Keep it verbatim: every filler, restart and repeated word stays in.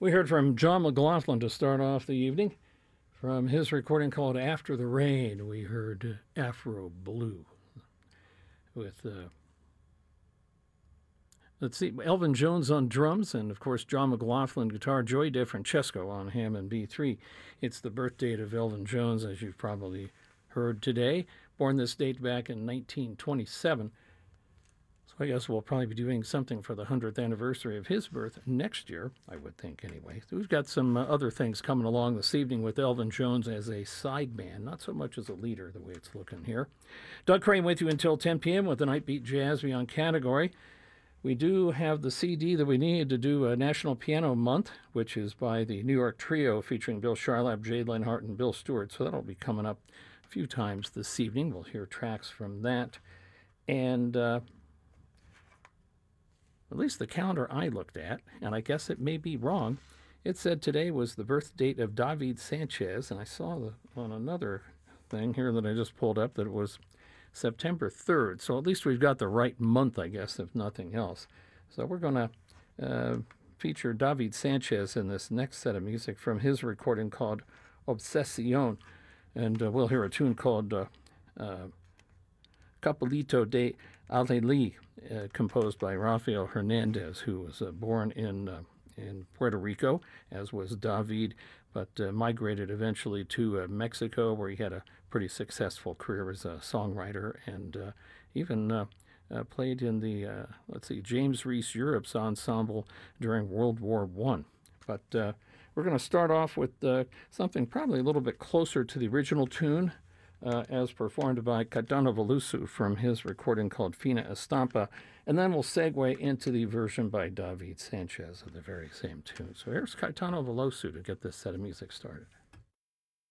We heard from John McLaughlin to start off the evening. From his recording called After the Rain, we heard Afro Blue with, uh, let's see, Elvin Jones on drums, and of course John McLaughlin guitar, Joey DeFrancesco on Hammond B three. It's the birth date of Elvin Jones, as you've probably heard today. Born this date back in nineteen twenty-seven. So I guess we'll probably be doing something for the hundredth anniversary of his birth next year, I would think anyway. We've got some uh, other things coming along this evening with Elvin Jones as a sideman, not so much as a leader the way it's looking here. Doug Crane with you until ten p.m. with the Nightbeat Jazz Beyond category. We do have the C D that we need to do a National Piano Month, which is by the New York Trio featuring Bill Charlap, Jade Lenhart, and Bill Stewart. So that'll be coming up a few times this evening. We'll hear tracks from that. And uh, at least the calendar I looked at, and I guess it may be wrong, it said today was the birth date of David Sanchez, and I saw the, on another thing here that I just pulled up that it was September third. So at least we've got the right month, I guess, if nothing else. So we're going to uh, feature David Sanchez in this next set of music from his recording called Obsession, and uh, we'll hear a tune called uh, uh, Capulito de Aleli, uh, composed by Rafael Hernandez, who was uh, born in uh, in Puerto Rico, as was David, but uh, migrated eventually to uh, Mexico, where he had a pretty successful career as a songwriter, and uh, even uh, uh, played in the, uh, let's see, James Reese Europe's ensemble during World War One. But uh, we're going to start off with uh, something probably a little bit closer to the original tune, Uh, as performed by Caetano Veloso from his recording called Fina Estampa, and then we'll segue into the version by David Sanchez of the very same tune. So here's Caetano Veloso to get this set of music started.